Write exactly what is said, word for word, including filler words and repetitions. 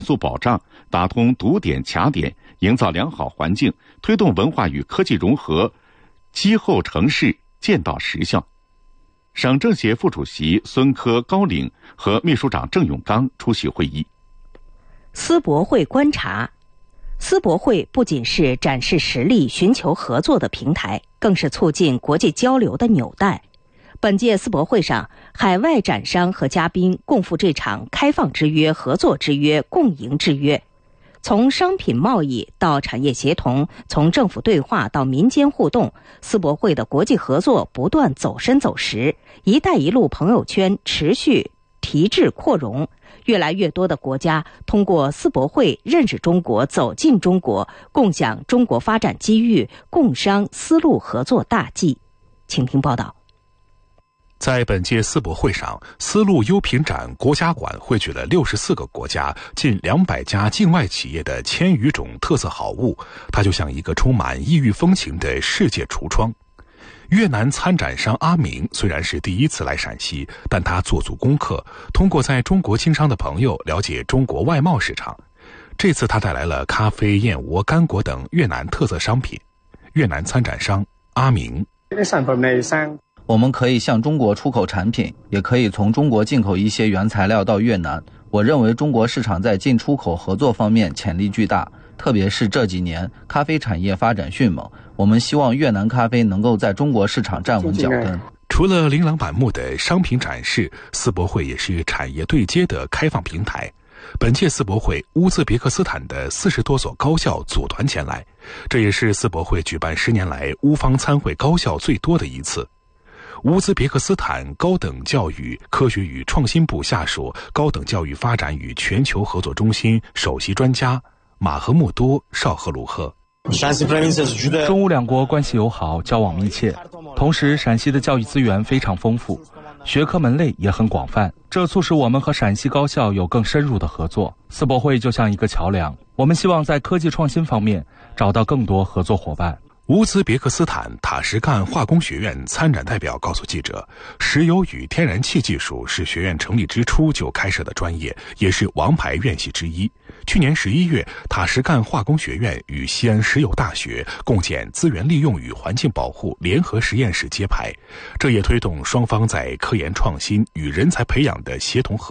素保障，打通堵点卡点，营造良好环境，推动文化与科技融合，机后城市见到实效。省政协副主席孙科高岭和秘书长郑永刚出席会议。 丝博会观察，丝博会不仅是展示实力、寻求合作的平台，更是促进国际交流的纽带。本届丝博会上，海外展商和嘉宾共赴这场开放之约、合作之约、共赢之约。从商品贸易到产业协同，从政府对话到民间互动，丝博会的国际合作不断走深走实，一带一路朋友圈持续提质扩容，越来越多的国家通过丝博会认识中国、走进中国，共享中国发展机遇，共商丝路合作大计。请听报道。 在本届丝博会上，丝路优品展国家馆汇聚了六十四个国家近两百家境外企业的千余种特色好物，它就像一个充满异域风情的世界橱窗。越南参展商阿明虽然是第一次来陕西，但他做足功课，通过在中国经商的朋友了解中国外贸市场。这次他带来了咖啡、燕窝、干果等越南特色商品。越南参展商阿明， 我们可以向中国出口产品，也可以从中国进口一些原材料到越南。我认为中国市场在进出口合作方面潜力巨大，特别是这几年咖啡产业发展迅猛，我们希望越南咖啡能够在中国市场站稳脚跟。 除了琳琅满目的商品展示，丝博会也是产业对接的开放平台。本届丝博会，乌兹别克斯坦的四十多所高校组团前来，这也是丝博会举办十年来乌方参会高校最多的一次。乌兹别克斯坦高等教育科学与创新部下属高等教育发展与全球合作中心首席专家马赫穆多·绍赫鲁赫。 中乌两国关系友好，交往密切，同时陕西的教育资源非常丰富，学科门类也很广泛，这促使我们和陕西高校有更深入的合作。丝博会就像一个桥梁，我们希望在科技创新方面找到更多合作伙伴。 乌兹别克斯坦塔什干化工学院参展代表告诉记者，石油与天然气技术是学院成立之初就开设的专业，也是王牌院系之一。去年十一月，塔什干化工学院与西安石油大学共建资源利用与环境保护联合实验室揭牌，这也推动双方在科研创新与人才培养的协同合作。